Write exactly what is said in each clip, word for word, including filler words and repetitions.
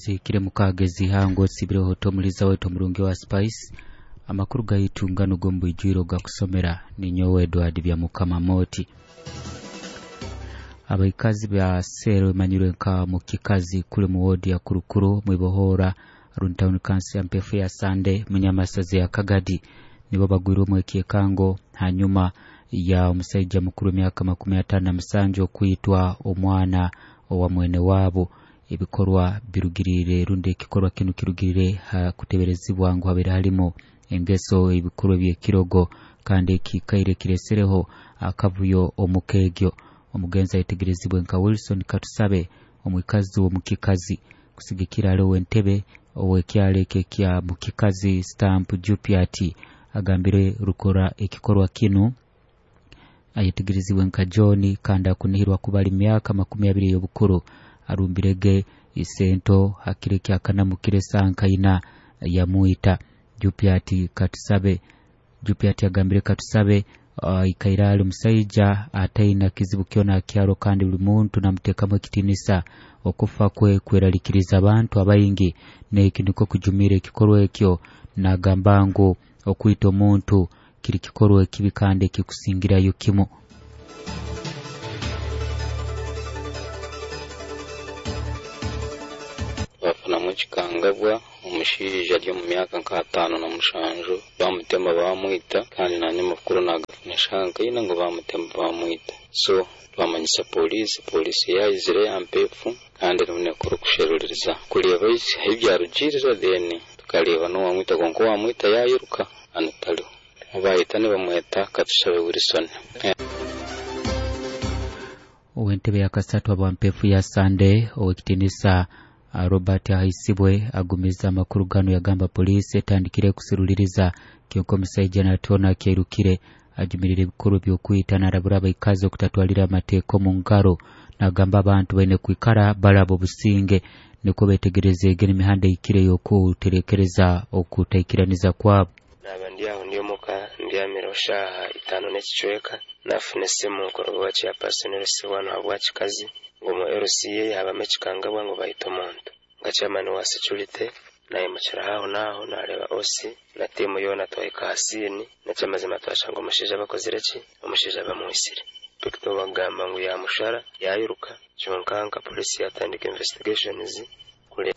zikire mukagezi hango sibireho tomuliza weto murungi wa Spice amakuru gayitunga nugombo ijwiro gakusomera ninyowe Edward bya mukama moti abayikazi bya sero manyurenka mu kikazi kule mu wodi ya Kurukuru mu Ibohora Runtown Council ya Mpefu ya Sande munyamasazi ya Kagadi nibo bagwiro mu ekekango hanyuma ya umusaija mukuru myaka makumi atanu na musanju kwitwa omwana wa mwene wabo ibikorwa birugirire runde kikorwa kinu kirugirire kuteberezibwa ngo habera harimo engeso ibikorwa bye kirogo kandi kikaire kiresereho akavuyo omukegyo omugenza yitegerezibwe nka Wilson Katusabe omwikazi wo mukikazi kusigikira alo wentebe owekyaleke kya mukikazi stamp Jupiati agambire rukora ekikorwa kinu ayitegerezibwe nka John kanda kunihirwa kubali myaka makumi abiri y'obukuru arumbirege isento hakireke akana mukiresa nkaina ya muita Jupiati Katusabe Jupiati agambire Katusabe uh, ikairalo musaija ataina kizibu kiona kyaro kandi buli muntu namutekamo kitinisa okufa kwe kweralikiriza abantu abayingi nekiniko kujumire kikorwa ekyo nagambango okwita omuntu kiri kikorwa kibikande kikusingira yukimo bafuna mukikangabwa umushirije ryo mu myaka nka atanu na mushanju bamutemba bamwita kandi nani mukuru nagafuna shanka ina ngo bamutemba bamwita so bamanyisa police police yayizire ampefu kandi none kuru kusheruriza kureba ibyarugirira deni tukareba no wamwita gonko wamwita yayiruka anatalo abayitane bamweta Katusabe Wilson Uwentebe ya kasatu abampefu ya Sande owekitinisa Robert Haisibwe agumiza makuru gano yagamba police etandikire kusiruliriza kyoko musaija natona kerukire ajumirire bikuru byo kwitana arabura bayikaze okutatwalira amateko mu ngaro nagamba abantu bene kwikara balabo businge niko betegereze egene mihanda ikire yoko uterekereza okutaikiraniza kwabo nabandi aho ndiyo muka ndiya mirosha itano n'ekicweka nafune simu korwa cya personnel siwano abwachikazi ngo mu R C A haba mechikangabwa ngo bayito muntu ngachamani wa security naye muchira haho naho nareba O C na timu yona toyika hasini nachamaze matwasha ngo mushije bakozireki umushije bamuhisire tukito bagamba ngo ya mushara yayiruka cyonkanka police yatandika investigations kule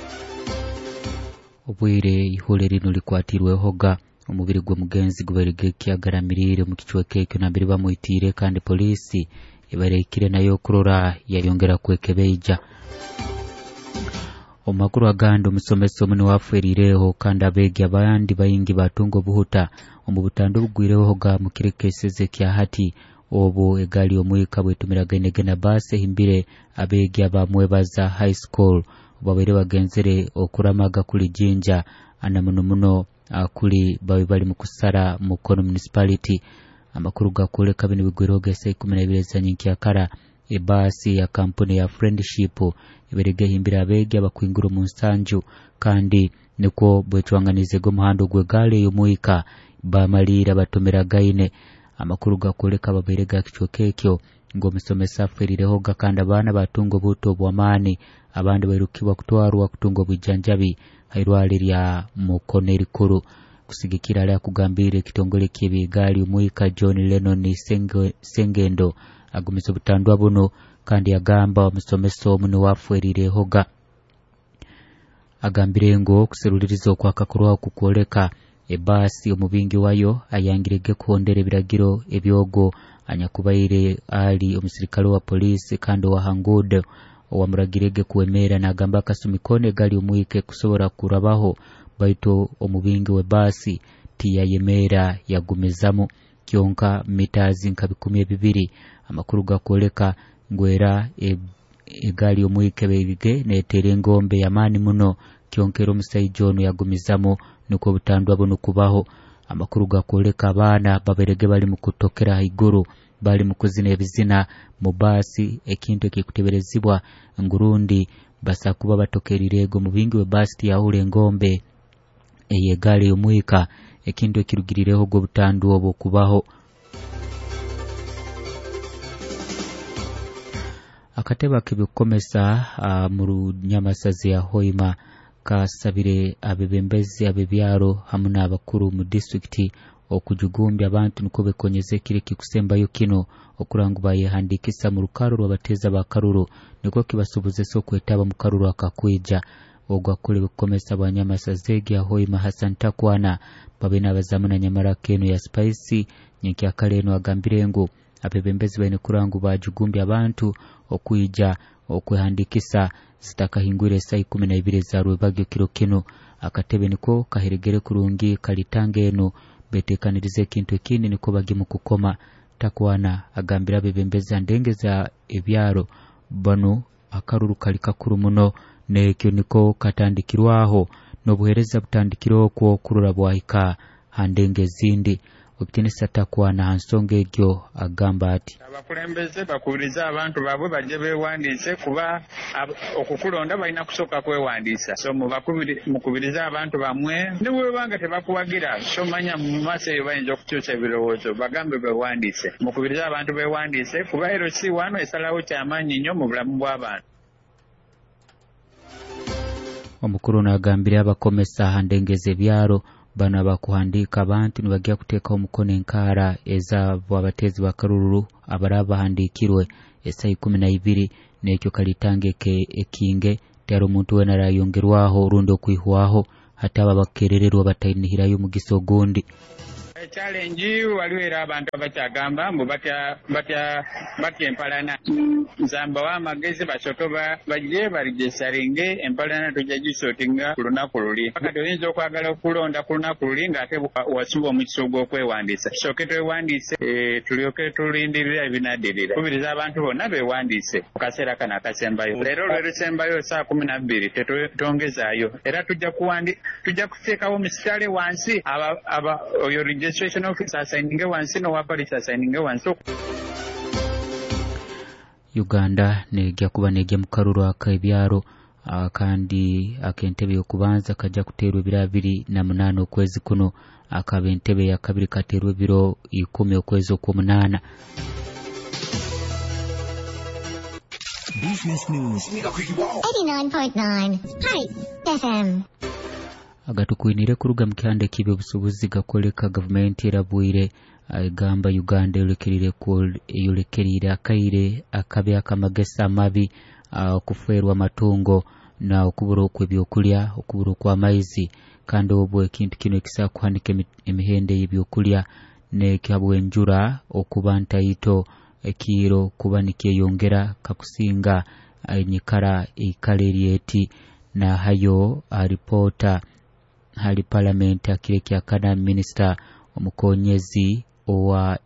obwire ihoreri nulikwatirwe hoga umubiri gwo mugenzi guberege kyagaramirire mu kichwe keke nambiri bamuitire kandi police ibarekire nayo kurora yayongera kwekebeija omakuru agando musomeso mune waferireho kandi abegi abandi bayingi batungo buhuta mu butando bugwireho ga mukirekeseze kya hati obo egali omwika bwetumiraga inegena base himbire abegi abamwebaza high school babere bagenzere okuramaga kuli jinja anamuno muno akuli bawe bali mukusara mukono municipality amakuru gakole kabine bigwiroga se kumi na bibiri za nyinki yakara ebasi ya kampuni ya friendship iberege himbira abege abakwingura mu nsanju kandi niko bwetwanganize go muhando gwegale yomuika bamalira batomera gaine amakuru gakole kababerega kichokekyo ngo musomesa ferireho gakanda abana batungo buto bwamani abandi bairukibwa kutwarwa kutungo bujanjabi hairwali lya mukoneri kuru kusigikira ala kugambire kitongole kibigali umuika John Lennon Senge, Sengendo agumizo butandwa buno kandi agamba omusomeso mune wafwerire hoga agambire ngo kuserulirizo kwa kakurwa kukoleka ebasi omubingi wayo ayangirege kuondere biragiro ebyogo anyakubaire ali omusirikalo wa police kandi wa hangude owamuragirege kuemera na agamba kasumikone gali umuike kusobora kurabaho baito omubingi we basi tiya yemera yagumezamu kyonka mitazi nkabikumi bibiri amakuru gakoleka ngwera e, egali omuike bebige netere ngombe yamani muno kyonkero musaijono yagumizamu nuko butandwa bono kubaho amakuru gakoleka abana baberege bali mukutokera iguru bali mukuzina ebizina mu basi ekintu ekikuteberezibwa ngurundi basa kuba batokerirego mubingi we basi yahure ngombe eyegali omuika ekintu ekirugirireho go butandu obo kubaho akateba k'ebikomesa uh, mu Runyamasazi ya Hoima kasabire abebembezi abebyaro hamwe n'abakuru mu district okujugumbya abantu niko bekonyeze kire kikusembayo kino okurangu bayehandikisa mu rukaro rw'abateza ba Karuru niko kibasubuzese okwetaba mu Karuru akakwija ogwakule bikomesa bwa Nyamasazi ya Hoima Hassan Takwana babena abazamu na nyamara keno ya Spice nyinki akaleno agambirengo abebembezi bene kurangu bajugumbya abantu okwija okwehandikisa zitakahingwire saa kumi na ibiri za Rwebagyo kiro kino akatebe niko kaheregere kurungi kalitange eno betekanirize kintu kindi niko bagi mu kukoma. Takwana agambira abebembezi andengeza ebyaro bano Akaruru kali kakuru muno nekyo niko katandikirwaho n'obuhereza butandikiro kwo kurura bwahika handenge zindi okutinisa Takwana hansonga egyo agamba ati abakulembeze bakubiriza abantu babwe bajje bewandiise kuba okukulonda balina kusooka kwewandiisa so mukubiriza abantu bamwe niwe banga tebakuwagira so manya mu maaso eyo bayinza okukyusa ebirowoozo bagambe bewandiise mukubiriza abantu bewandiise kuba ero si wano esalawo kyamaanyi nnyo mu bulamu bw'abantu. Omukuru n'agambira abakomesa handengeze ebyaro bana bakuhandika abantu nibagia kuteka omukono enkara eza bwabatezi ba Karuru abaraba handikirwe esa kumi na ibiri nekyo kalitange ke ekinge tero omuntu wena rayongerwaho rundo okwihwaho hata ababakerererwa batayinihirayo mu gisogondi. Challenge waliwera abantu abakyagamba mbu batya batya batya empalana nzamba wa magezi basotoba bajje barigesaringe empalana tujagisotinga kulunaku luli pakati oyinza okwagala okulonda kulunaku luli ng'ate wasuba omukiso gw'okwewandiisa soke twewandiise e, tulyoke tulindirira ebinadirira kubiriza abantu bonna bewandiise mu kaseera kano akasembayo leero lwerusembayo saa kumi na bbiri tetwongezaayo era tujja kuwandi tujja kuteekawo misitale wansi aba aba oyo registration officer assigning wansi no waparisa assigning wansi. Uganda negya kuba negya mu Karuru akabyaro kandi akentebe yokubanza kajja kuterwa birabiri na munana okwezi kuno akaba entebe ya kabiri katerwa biro ikumi okwezi okwomunana. Business News eighty-nine point nine Hi F M. Agatukuinire kuruga mkihande kibe obusobozi gakoleka government erabwire agamba Uganda yolekerire ko yolekerire akaire akabe akamagesa mabi okuferwa amatungo na okubura okwebyokulya okubura kwa maizi kandi obwe kintu kino ekisa kuhandika emihende y'ebyokulya ne kyabwe njura okubanta ito ekiro kubanike yongera kakusinga enyikara ikalerieti na hayo reporter hali parliament akire kya kana minister omukonyezi owa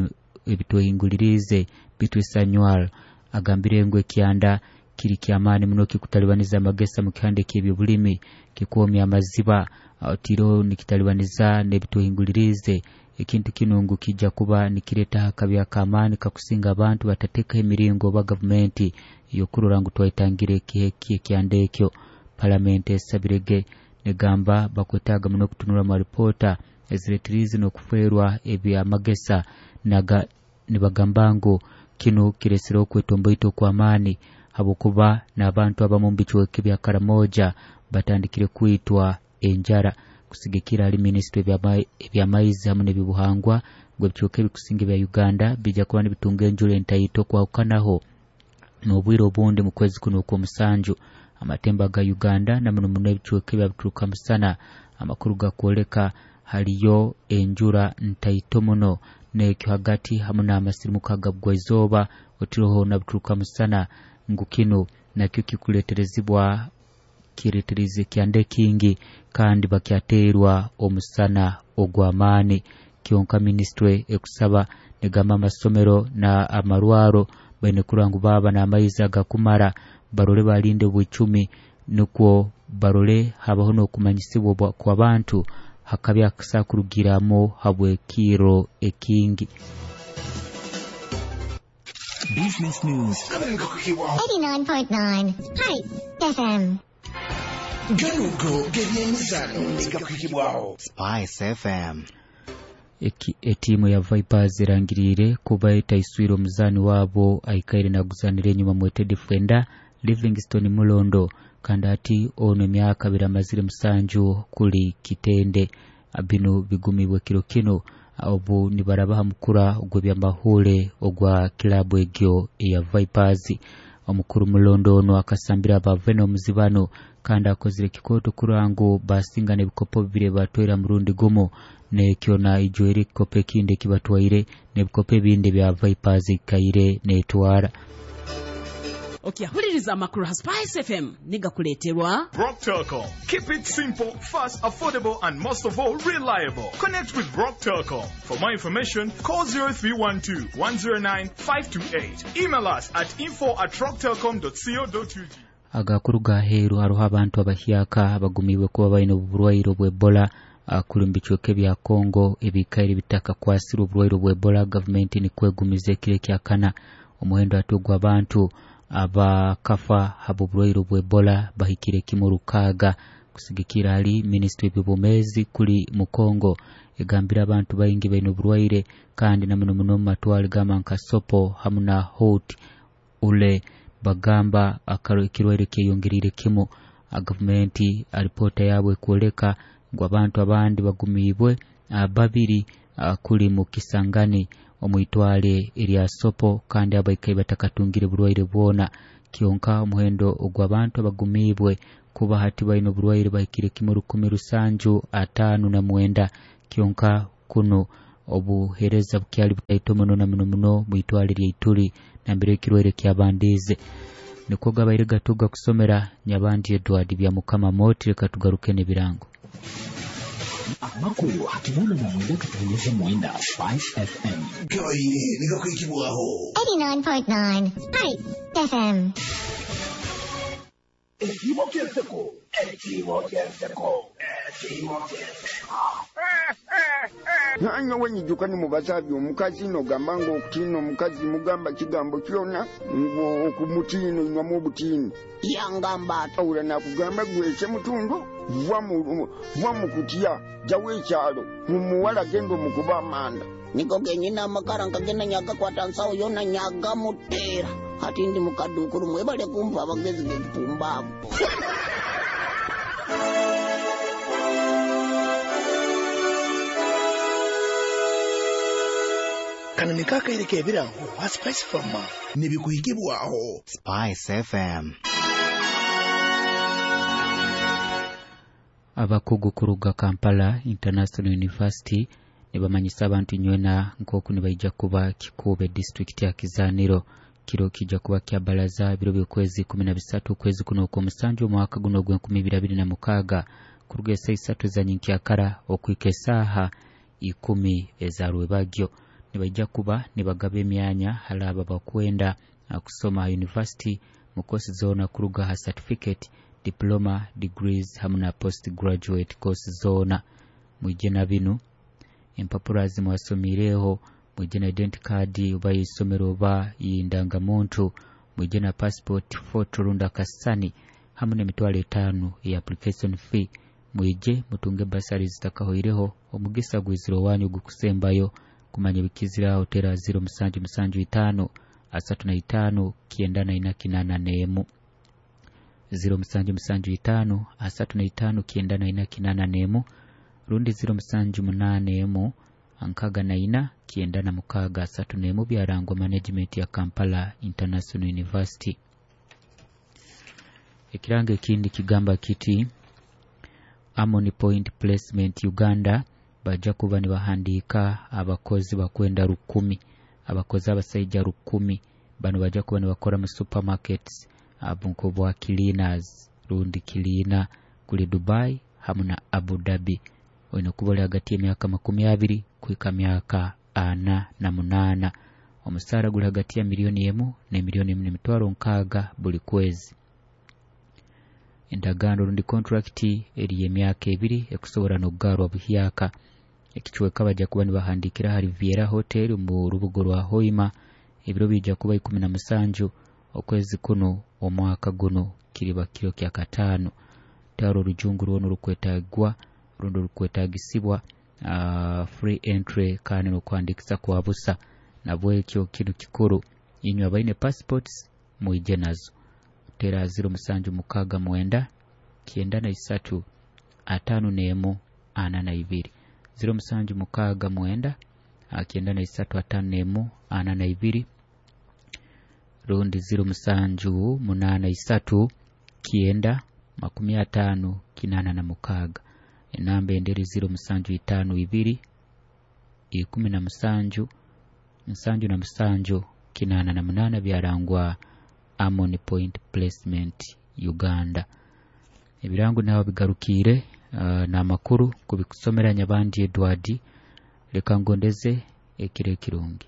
ebitohingulirize bitwisanywal agambire ngwe kyanda kiri kyamani muno kikutalibaniza magesa mu kihande ky'ebyo bulimi kikomya amaziba tiro nikitalibaniza nebitohingulirize ekintu kinungu kijja kuba nikireta akabya kamani kakusinga abantu batateka emiringo ba government yokururangu twayitangire kihe kyande ekyo parliament esabirege negamba bakwetaga muno kutunura mu reporter eziretirize no kuferwa ebya magesa naga nibagambango kino kiresero kwetombo ito kwa amani habukuba n'abantu abamumbichwe kibya karamoja batandikire kuitwa enjara kusigikira ali ministry bya maizi hamwe n'ebibuhangwa gwe byoke bikusinge bya Uganda bija kuba nibitunga enjure ntayito kwa ukanaho n'obwiro obundi mu kwezi kuno kwa musanju amatemba ga Uganda na muno muno ebichweke byabituruka musana amakuru gakoleka haliyo enjura ntayito muno nekyo hagati hamwe n'amasirimu kagabwa izoba otiroho nabituruka musana ngukino nakyo kikuleterezibwa kireterize kyande kingi kandi bakyaterwa omusana ogwamani kyonka ministry ekusaba negama amasomero na amarwaro bene kurangu baba na amaiza gakumara barole balinde bwicumi nuko barole habaho no kumanyisibwa kwa bantu hakabya kusakurugiramo habwe kiro ekingi. Business News eighty-nine point nine Hi F M. Ganugo gerienzano ndikakukibwao Spice F M. etimu ya Vipers erangirire kuba etaiswira omuzani wabo aikaire na guzanira enyuma mwete defender Livingstone Mulondo kandi ati ono myaka biramazire musanju kuli Kitende abino bigumibwe kiro kino obu nibarabaha mukura ogwebyamahule ogwa kilabu egyo ya Vipers. Omukuru Mulondo ono akasambira abaveno muzibano kandi akozire kikoto kurango basingana ebikopo bibire batwera murundi gumo ne kyona ijoere kope kinde kibatwaire ne bikope binde bya Vipers kaire netwara. Okay, huliriza makuru ha Spice F M niga kuleterwa Rock Telecom. Keep it simple, fast, affordable and most of all reliable. Connect with Rock Telecom. For more information, call zero three one two, one zero nine, five two eight. Email us at info at rock telecom dot co dot u g. Agakuru gaheru haruha abantu abahyaka bagumiwe kuba bayino burwairo bwe Ebola kulumbichweke bya Kongo ebikaire bitaka kwasira burwairo bwe Ebola. Government ni kwegumize kile kyakana omuhendo atugwa abantu abakafa habo burwairo bwe Ebola bahikire kimurukaga kusigikira ali Ministry y'Ubumezi kuli mu Kongo egambira abantu bayingi bayino burwaire kandi na muno muno matwali gama nkasopo hamuna hot ule bagamba akaro kirwaire kiyongirire kimo. Government aripota yabwe kuoleka ngo abantu abandi bagumibwe babiri kuli mu Kisangani omwitwale erya sopo kandi abaikaye batakatungire burwaire bwona kionka omuhendo ogw'abantu abagumibwe kuba hati bayino burwaire bahikire kimuru kumi rusanju atanu na mwenda kionka kuno obuhereza bukyali butaitomono na muno muno mwitwale lya Ituri na mbere kirwaire kyabandize niko gabaire gatuga kusomera Nyabandi Edward bya Mukama Moti katugaruke ne birango amakuru hatubona na mwenda katueleza mwenda Spice F M Gaire nika kuikibuaho eighty-nine point nine Spice F M. Ekibo kieseko Ekibo kieseko Ekibo kieseko Nanya wenyi jukani mubasabi omukazi no gambango okutino omukazi mugamba kigambo kyona ngo okumutino nywa mu butini yangamba awula na kugamba gwese mutundu vamu vamu kutiya jawe cyalo mumuwala gendo mukuba amanda niko genyina makara nkagena nyaga kwata nsawo yona nyaga mutera hati ndi mukadukuru mwebale kumva abagezi gepumbavu kana mikaka irike ebirango wa Spice F M nibikuhigibwaho Spice F M. Abakugu kuruga Kampala International University nibamanyisa abantu nywena nkoku nibaija kuba Kikube district ya Kizaniro kiro kija kuba kya balaza biro by'okwezi kumi na bisatu kwezi kuno ko musanju mwaka guno gwa kumi bibiri na mukaga kuruga saa isatu za nyinkiyakara okwike saha ikumi ezarwe bagyo nibaija kuba nibagaba emyanya halaba bakwenda kusoma university mu course zona kuruga ha certificate diploma degrees hamuna postgraduate course zona mwijena binu empapura zimwasomireho mwijena identity card uba isomero ba indangamuntu mwijena passport photo runda kasani hamuna mitwale etano ya application fee mwije mutunge basari zitakahoireho omugisa gwiziro wanyu gukusembayo kumanya bikizira hotera zero musanju musanju itano asatu na itano kiendana ina kinana nemu zero musanju musanju itano asatu na itano kiendana ina kinana nemu rundi zero musanju munane emu ankaga na ina kiendana mukaga asatu nemu byarangwa management ya Kampala International University. Ekirange kindi kigamba kiti Harmony Point Placement Uganda baja kuba ni bahandika abakozi bakwenda rukumi abakozi abasaija rukumi bano baja kuba ni bakora mu supermarkets abunko bwa cleaners rundi kilina kuli Dubai hamuna Abu Dhabi ono kubole hagati y'emyaka makumi abiri kwika myaka ana na munana omusara guli hagati ya milioni emu ne milioni emu n'emitwalo nkaaga buli kwezi. Endagano rundi contract eri y'emyaka ebiri ekusobora n'okugarwa buhyaka ekichweka baja kuba ni bahandikira hari Viera Hotel mu rubugo rwa Hoima ebiro bija kuba ikumi na musanju okwezi kuno omwaka guno kiriba kiro kya katano taro rujungu runo rukwetagwa rundo rukwetagisibwa uh, free entry kandi nokwandikisa kwa busa nabwo ekyo kintu kikuru inywa baine passports muije nazo tera zero musanju mukaga mwenda kienda na isatu atano nemo ana na ibiri zero musanju mukaga mwenda akienda na isatu atano nemo ana na ibiri rundi zero musanju munana isatu kienda makumi atano kinana na mukaga enamba enderi zero musanju itano ibiri ikumi na musanju musanju na musanju kinana na munana byarangwa Amoni Point Placement Uganda. Ebirango nawo bigarukire uh, na makuru kubikusomera nyabandi Edward leka ngondeze ekire kirungi.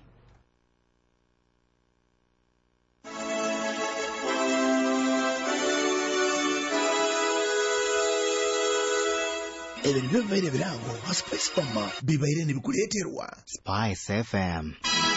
Ebintu bibaire birango Spice Farm bibaire nibikuleterwa Spice F M.